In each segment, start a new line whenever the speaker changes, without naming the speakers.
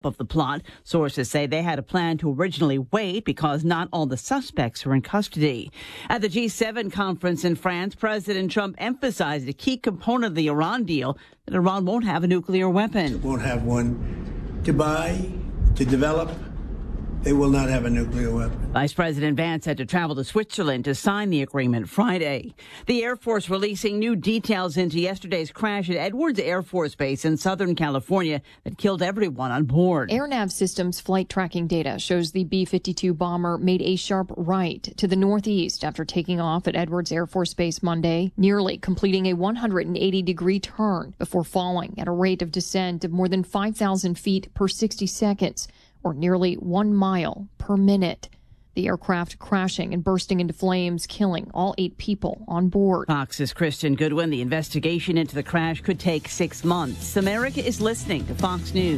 of the plot. Sources say they had a plan to originally wait because not all the suspects were in custody. At the G7 conference in France, President Trump emphasized a key component of the Iran deal, that Iran won't have a nuclear weapon.
It won't have one to buy, to develop. They will not have a nuclear weapon.
Vice President Vance had to travel to Switzerland to sign the agreement Friday. The Air Force releasing new details into yesterday's crash at Edwards Air Force Base in Southern California that killed everyone on board.
AirNav Systems flight tracking data shows the B-52 bomber made a sharp right to the northeast after taking off at Edwards Air Force Base Monday, nearly completing a 180-degree turn before falling at a rate of descent of more than 5,000 feet per 60 seconds. Or nearly 1 mile per minute. The aircraft crashing and bursting into flames, killing all 8 people on board.
Fox's Christian Goodwin. The investigation into the crash could take 6 months. America is listening to Fox News.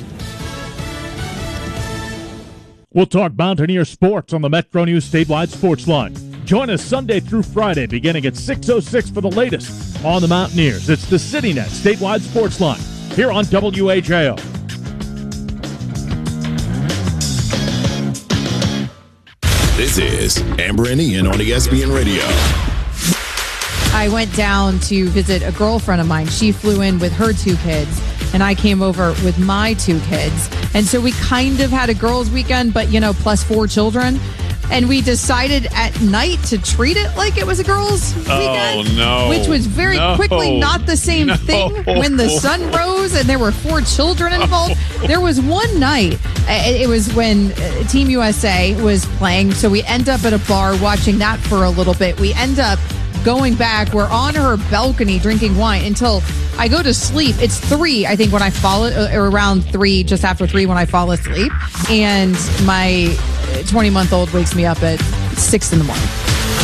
We'll talk Mountaineer sports on the Metro News statewide sports line. Join us Sunday through Friday beginning at 6:06 for the latest on the Mountaineers. It's the CityNet statewide sports line here on WAJO.
This is Amber and Ian on ESPN Radio.
I went down to visit a girlfriend of mine. She flew in with her 2 kids, and I came over with my 2 kids. And so we kind of had a girls' weekend, but, plus 4 children. And we decided at night to treat it like it was a girls' weekend.
Oh, no.
Which was very quickly not the same thing when the sun rose and there were 4 children involved. There was one night, it was when Team USA was playing, so we end up at a bar watching that for a little bit. We end up going back. We're on her balcony drinking wine until I go to sleep. It's 3, I think, when I fall, or around 3, just after 3 when I fall asleep. And my 20-month-old wakes me up at 6 in the morning.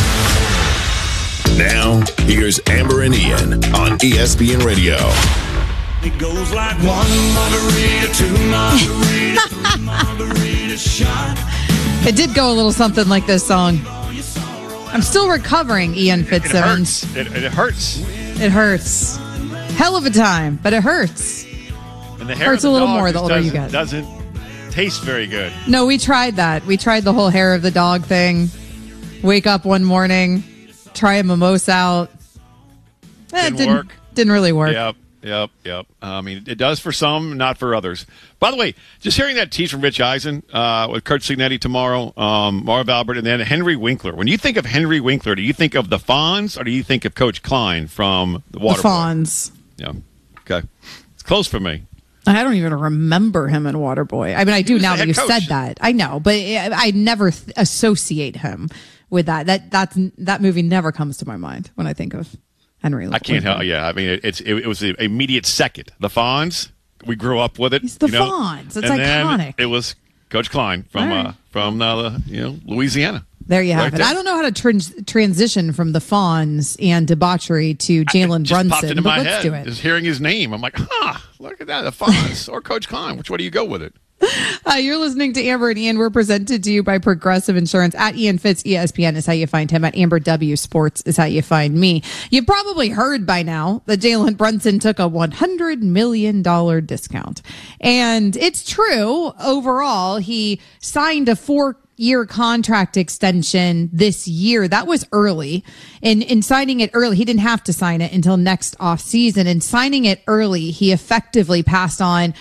Now, here's Amber and Ian on ESPN Radio.
It goes like 1 margarita, 2 margaritas, 3 margarita shot.
It did go a little something like this song. I'm still recovering, Ian Fitzsimmons.
It hurts.
It hurts. Hell of a time, but it hurts.
And the hair
hurts a little more the older you get.
Doesn't taste very good.
No, we tried that. We tried the whole hair of the dog thing. Wake up one morning, try a mimosa out.
Didn't work.
Didn't really work.
Yep. I mean, it does for some, not for others. By the way, just hearing that tease from Rich Eisen with Kurt Signetti tomorrow, Marv Albert, and then Henry Winkler. When you think of Henry Winkler, do you think of the Fonz or do you think of Coach Klein from the Waterboy?
The Fonz.
Yeah. Okay. It's close for me.
I don't even remember him in Waterboy. I mean, I do now that you said that. I know, but I never associate him with that. That movie never comes to my mind when I think of Henry.
I can't help. Yeah, I mean, it was an immediate second. The Fonz, we grew up with it.
It's the Fonz. It's
and
iconic.
Then it was Coach Klein from Louisiana.
There you have it. I don't know how to transition from the Fonz and debauchery to Jalen Brunson.
Popped into my
let's
head.
do it.
Just hearing his name, I'm like, look at that, the Fonz or Coach Klein. Which way do you go with it?
You're listening to Amber and Ian. We're presented to you by Progressive Insurance. At Ian Fitz, ESPN is how you find him. At Amber W Sports is how you find me. You probably heard by now that Jalen Brunson took a $100 million discount. And it's true. Overall, he signed a 4-year contract extension this year. That was early. In signing it early, he didn't have to sign it until next offseason. In signing it early, he effectively passed on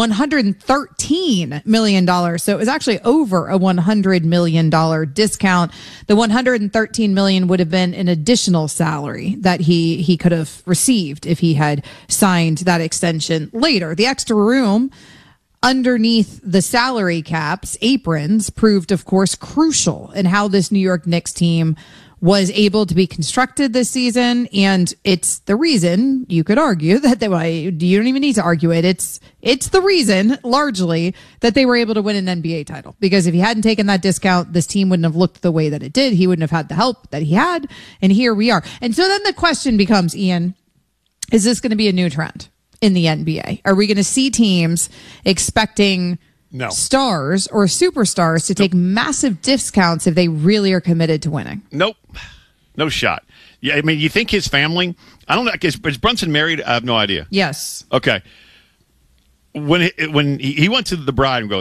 $113 million. So it was actually over a $100 million discount. The $113 million would have been an additional salary that he could have received if he had signed that extension later. The extra room underneath the salary cap's aprons proved, of course, crucial in how this New York Knicks team was able to be constructed this season. And it's the reason, you could argue, that you don't even need to argue it. It's the reason, largely, that they were able to win an NBA title. Because if he hadn't taken that discount, this team wouldn't have looked the way that it did. He wouldn't have had the help that he had. And here we are. And so then the question becomes, Ian, is this going to be a new trend in the NBA? Are we going to see teams expecting stars or superstars to take massive discounts if they really are committed to winning?
Nope. No shot. Yeah, I mean, you think his family, I don't know, is Brunson married? I have no idea.
Yes.
Okay. when he went to the bride and goes,